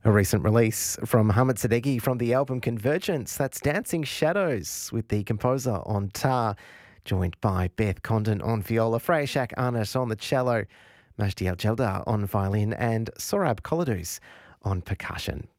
A recent release from Hamid Sadeghi from the album Convergence. That's Dancing Shadows with the composer on tar, joined by Beth Condon on viola, Freyshak Arnott on the cello, Majdi Al Jeldar on violin and Sorab Koladous on percussion.